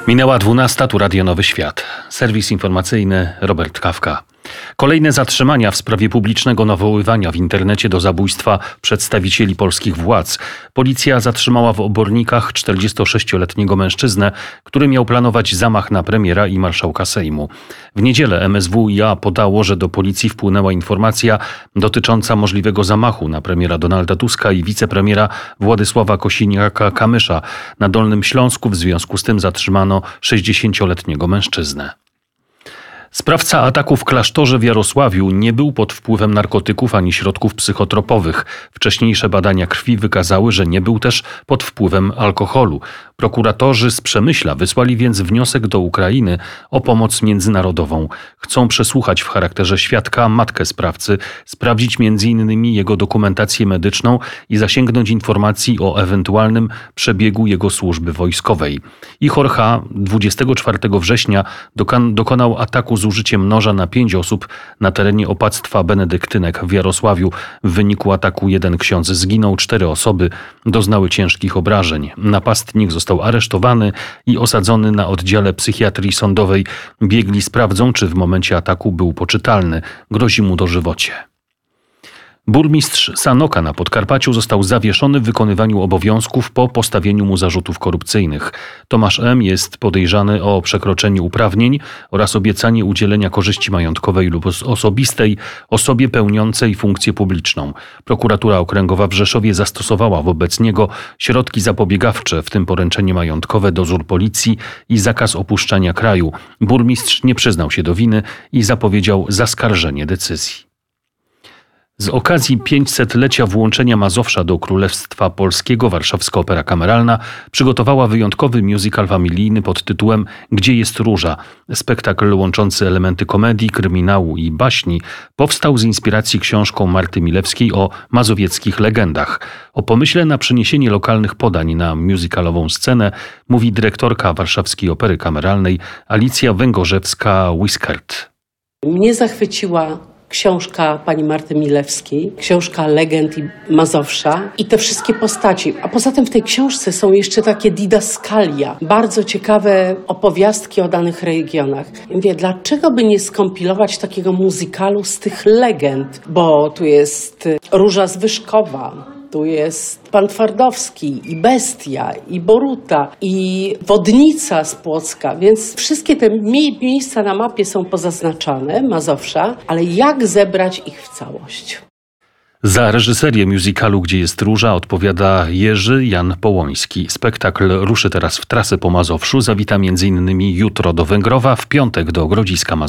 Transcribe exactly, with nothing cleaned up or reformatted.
Minęła dwunasta, tu Radio Nowy Świat. Serwis informacyjny Robert Kawka. Kolejne zatrzymania w sprawie publicznego nawoływania w internecie do zabójstwa przedstawicieli polskich władz. Policja zatrzymała w Obornikach czterdziestosześcioletniego mężczyznę, który miał planować zamach na premiera i marszałka Sejmu. W niedzielę M S W i A podało, że do policji wpłynęła informacja dotycząca możliwego zamachu na premiera Donalda Tuska i wicepremiera Władysława Kosiniaka-Kamysza. Na Dolnym Śląsku w związku z tym zatrzymano sześćdziesięcioletniego mężczyznę. Sprawca ataku w klasztorze w Jarosławiu nie był pod wpływem narkotyków ani środków psychotropowych. Wcześniejsze badania krwi wykazały, że nie był też pod wpływem alkoholu. Prokuratorzy z Przemyśla wysłali więc wniosek do Ukrainy o pomoc międzynarodową. Chcą przesłuchać w charakterze świadka matkę sprawcy, sprawdzić między innymi jego dokumentację medyczną i zasięgnąć informacji o ewentualnym przebiegu jego służby wojskowej. Ihor H. dwudziestego czwartego września dokonał ataku z użyciem noża na pięć osób na terenie opactwa Benedyktynek w Jarosławiu. W wyniku ataku jeden ksiądz zginął, cztery osoby doznały ciężkich obrażeń. Napastnik został aresztowany i osadzony na oddziale psychiatrii sądowej. Biegli sprawdzą, czy w momencie ataku był poczytalny. Grozi mu dożywocie. Burmistrz Sanoka na Podkarpaciu został zawieszony w wykonywaniu obowiązków po postawieniu mu zarzutów korupcyjnych. Tomasz M. jest podejrzany o przekroczenie uprawnień oraz obiecanie udzielenia korzyści majątkowej lub osobistej osobie pełniącej funkcję publiczną. Prokuratura Okręgowa w Rzeszowie zastosowała wobec niego środki zapobiegawcze, w tym poręczenie majątkowe, dozór policji i zakaz opuszczania kraju. Burmistrz nie przyznał się do winy i zapowiedział zaskarżenie decyzji. Z okazji pięćsetlecia włączenia Mazowsza do Królestwa Polskiego Warszawska Opera Kameralna przygotowała wyjątkowy musical familijny pod tytułem Gdzie jest róża? Spektakl łączący elementy komedii, kryminału i baśni powstał z inspiracji książką Marty Milewskiej o mazowieckich legendach. O pomyśle na przeniesienie lokalnych podań na musicalową scenę mówi dyrektorka Warszawskiej Opery Kameralnej Alicja Węgorzewska-Wiskert. Mnie zachwyciła książka pani Marty Milewskiej, książka legend i Mazowsza i te wszystkie postaci. A poza tym w tej książce są jeszcze takie didaskalia, bardzo ciekawe opowiastki o danych regionach. I mówię, dlaczego by nie skompilować takiego muzykalu z tych legend? Bo tu jest Róża z Wyszkowa, tu jest Pan Twardowski i Bestia, i Boruta, i Wodnica z Płocka, więc wszystkie te mie- miejsca na mapie są pozaznaczane, Mazowsza, ale jak zebrać ich w całość? Za reżyserię musicalu Gdzie jest róża odpowiada Jerzy Jan Połoński. Spektakl ruszy teraz w trasę po Mazowszu. Zawita między innymi jutro do Węgrowa, w piątek do Grodziska Mazowskiego.